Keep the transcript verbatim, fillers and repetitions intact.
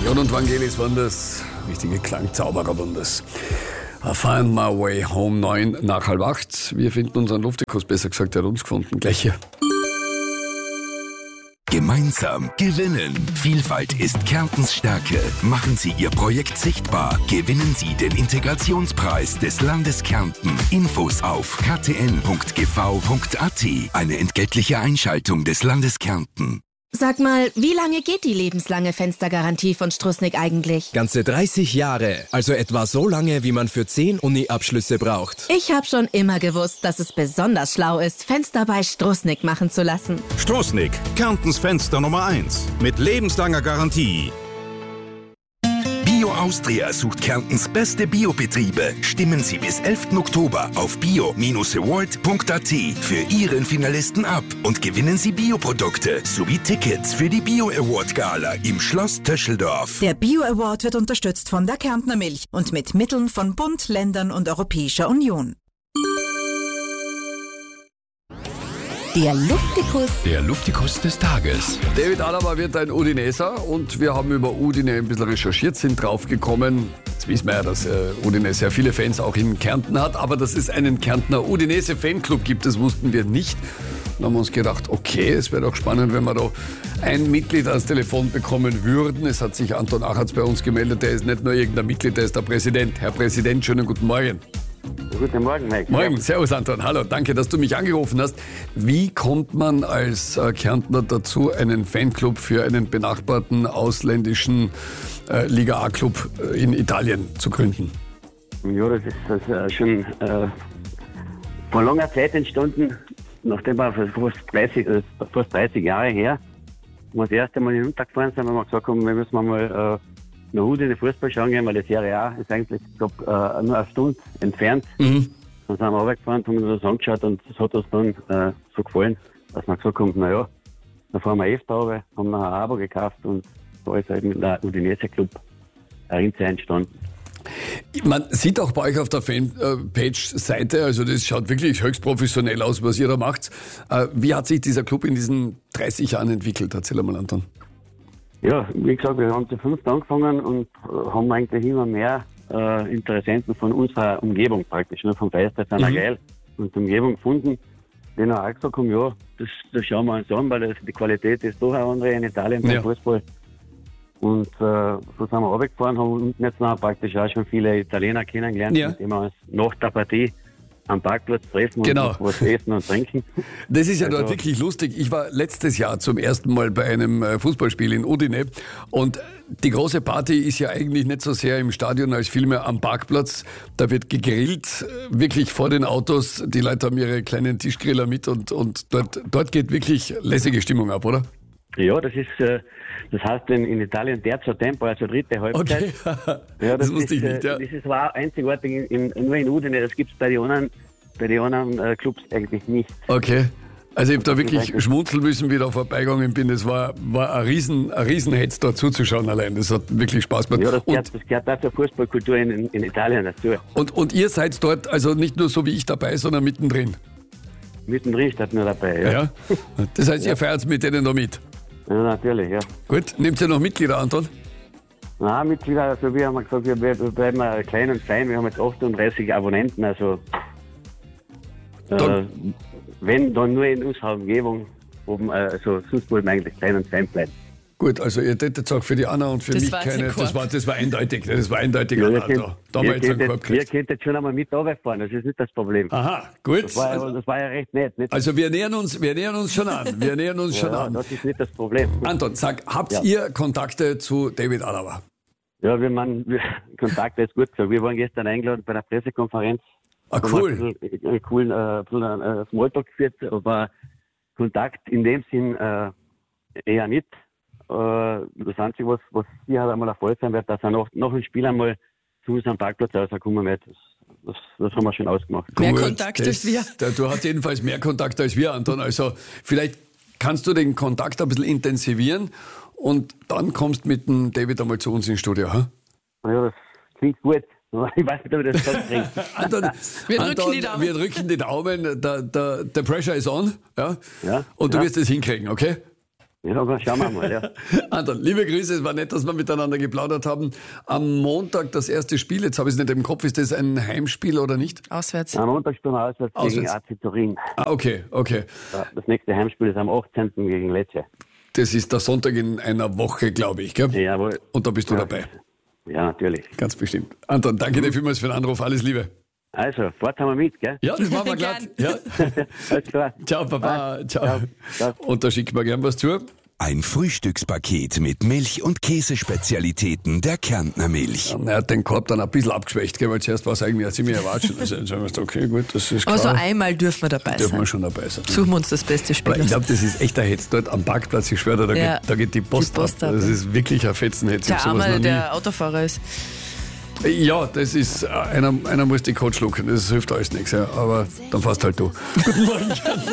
Jon und Vangelis waren das, richtige Klangzauberer waren das. I find my way home, neun nach halb acht. Wir finden unseren Luftikus, besser gesagt, er hat uns gefunden. Gleich hier. Gemeinsam gewinnen. Vielfalt ist Kärntens Stärke. Machen Sie Ihr Projekt sichtbar. Gewinnen Sie den Integrationspreis des Landes Kärnten. Infos auf k t n punkt g v punkt a t. Eine entgeltliche Einschaltung des Landes Kärnten. Sag mal, wie lange geht die lebenslange Fenstergarantie von Strußnick eigentlich? Ganze dreißig Jahre. Also etwa so lange, wie man für zehn Uni-Abschlüsse braucht. Ich habe schon immer gewusst, dass es besonders schlau ist, Fenster bei Strußnick machen zu lassen. Strußnick, Kärntens Fenster Nummer eins. Mit lebenslanger Garantie. Bio Austria sucht Kärntens beste Biobetriebe. Stimmen Sie bis elften Oktober auf bio Bindestrich award punkt a t für Ihren Finalisten ab und gewinnen Sie Bioprodukte sowie Tickets für die Bio Award Gala im Schloss Töscheldorf. Der Bio Award wird unterstützt von der Kärntner Milch und mit Mitteln von Bund, Ländern und Europäischer Union. Der Luftikus. Der Luftikus des Tages. David Alaba wird ein Udineser und wir haben über Udine ein bisschen recherchiert, sind draufgekommen. Jetzt wissen wir ja, dass äh, Udine sehr viele Fans auch in Kärnten hat, aber dass es einen Kärntner Udinese Fanclub gibt, das wussten wir nicht. Dann haben wir uns gedacht, okay, es wäre doch spannend, wenn wir da ein Mitglied ans Telefon bekommen würden. Es hat sich Anton Achatz bei uns gemeldet, der ist nicht nur irgendein Mitglied, der ist der Präsident. Herr Präsident, schönen guten Morgen. Guten Morgen, Mike. Morgen, servus Anton, hallo, danke, dass du mich angerufen hast. Wie kommt man als äh, Kärntner dazu, einen Fanclub für einen benachbarten ausländischen äh, Liga A-Club äh, in Italien zu gründen? Ja, das ist das, äh, schon äh, vor langer Zeit entstanden, nachdem wir fast dreißig, äh, fast dreißig Jahre her, wo wir das erste Mal hinuntergefahren sind, haben wir gesagt, komm, wir müssen mal äh, nach Udine Fußball schauen gehen, weil das Serie A ist eigentlich glaub, äh, nur eine Stunde entfernt. Mhm. Dann sind wir runtergefahren, haben uns das angeschaut und das hat uns dann äh, so gefallen, dass man gesagt haben, naja, dann fahren wir öfter runter, haben noch ein Abo gekauft und da ist halt mit der Udinese Club ein Rinse entstanden. Man sieht auch bei euch auf der Fanpage-Seite, also das schaut wirklich höchst professionell aus, was ihr da macht. Äh, wie hat sich dieser Club in diesen dreißig Jahren entwickelt? Erzähl mal, Anton. Ja, wie gesagt, wir haben zu fünft angefangen und äh, haben eigentlich immer mehr äh, Interessenten von unserer Umgebung praktisch, ne, vom Feister sind mhm. geil und der Umgebung gefunden, die auch gesagt haben, ja, das, das schauen wir uns an, weil das, die Qualität ist doch eine andere in Italien beim ja. Fußball. Und äh, so sind wir runtergefahren, haben unten jetzt noch praktisch auch schon viele Italiener kennengelernt, ja. mit denen wir uns nach der Partie am Parkplatz treffen genau. und was essen und trinken. Das ist ja also, dort wirklich lustig. Ich war letztes Jahr zum ersten Mal bei einem Fußballspiel in Udine und die große Party ist ja eigentlich nicht so sehr im Stadion als vielmehr am Parkplatz. Da wird gegrillt, wirklich vor den Autos. Die Leute haben ihre kleinen Tischgriller mit und, und dort, dort geht wirklich lässige Stimmung ab, oder? Ja, das ist, das heißt in, in Italien Terzo Tempo, also dritte Halbzeit. Okay, ja, das, das wusste ist, ich nicht, ja. Das ist war einzigartig in, in, nur in Udine, das gibt es bei den anderen, bei den anderen äh, Clubs eigentlich nicht. Okay, also ich habe da wirklich schmunzeln müssen, wie ich da vorbeigegangen bin. Das war, war ein riesen, ein Riesenhetz da zuzuschauen allein. Das hat wirklich Spaß gemacht. Ja, das gehört, das gehört auch zur Fußballkultur in, in, in Italien dazu. Und, und ihr seid dort also nicht nur so wie ich dabei, sondern mittendrin? Mittendrin steht nur dabei, ja. ja? Das heißt, ihr ja. feiert mit denen da mit? Ja, natürlich, ja. Gut, nehmt ihr noch Mitglieder, Anton? Nein, Mitglieder, also wir haben gesagt, wir bleiben klein und fein, wir haben jetzt achtunddreißig Abonnenten, also äh, wenn, dann nur in unserer Umgebung, oben, also sonst wollen wir eigentlich klein und fein bleiben. Gut, also ihr tätet auch für die Anna und für das mich keine, das war, das war eindeutig, das war eindeutig. Ja, Anna, könnt, da, da haben wir jetzt einen Korb gekriegt. Ihr könnt jetzt schon einmal mit runterfahren, das ist nicht das Problem. Aha, gut. Das war, also, das war ja recht nett. Nicht? Also wir nähern uns, wir nähern uns schon an, wir nähern uns ja, schon an. Das ist nicht das Problem. Anton, sag, habt ja. ihr Kontakte zu David Alaba? Ja, wir haben wir, Kontakte ist gut gesagt. Wir waren gestern eingeladen bei einer Pressekonferenz. Ah, cool. Einen, einen coolen äh, äh, Smalltalk geführt, aber Kontakt in dem Sinn äh, eher nicht. Das Einzige, was, was hier halt einmal Erfolg sein wird, dass er noch, noch ein Spiel einmal zu unserem Parkplatz rauskommen wird. Das, das, das haben wir schon ausgemacht. Mehr Gut, Kontakt das, als wir. Du hast jedenfalls mehr Kontakt als wir, Anton. Also vielleicht kannst du den Kontakt ein bisschen intensivieren und dann kommst mit dem David einmal zu uns ins Studio. Ha? Ja, das klingt gut. Ich weiß nicht, ob ich das so kriege. Anton, wir, Anton, drücken die Daumen. wir drücken die Daumen. Der, der, der Pressure is on. Ja? Ja, und du ja. wirst es hinkriegen, okay? Ja, aber schauen wir mal, ja. Anton, liebe Grüße, es war nett, dass wir miteinander geplaudert haben. Am Montag das erste Spiel, jetzt habe ich es nicht im Kopf, ist das ein Heimspiel oder nicht? Auswärts. Am Montag spielen wir auswärts gegen Auswärts. A C Turin. Ah, okay, okay. Ja, das nächste Heimspiel ist am achtzehnten gegen Lecce. Das ist der Sonntag in einer Woche, glaube ich, gell? Jawohl. Und da bist du Ja. dabei. Ja, natürlich. Ganz bestimmt. Anton, danke dir vielmals für den Anruf, alles Liebe. Also, fahrt haben wir mit, gell? Ja, das machen wir glatt. Ja. Alles klar. Ciao, Papa. Ciao. Ciao. Ciao. Und da schicken wir gern was zu. Ein Frühstückspaket mit Milch- und Käsespezialitäten der Kärntner Milch. Er hat den Korb dann ein bisschen abgeschwächt, gell? Weil zuerst war es eigentlich ein ziemlich erwatschen. Also dann haben wir gesagt, okay, gut, das ist klar. Aber so einmal dürfen wir dabei dürfen sein. wir schon dabei sein. Suchen wir uns das beste Spiel Aber ich aus. glaube, das ist echt ein Hetz dort am Parkplatz. Ich schwöre, da, Ja. geht, da geht die Post, Die Post ab. ab, Das ja. ist wirklich ein Fetzenhetz. Ich Der hab sowas noch Arme, nie. der Autofahrer ist. Ja, das ist, einer, einer muss die Code schlucken. Das hilft alles nichts. Ja. Aber dann fährst halt du. Guten Morgen.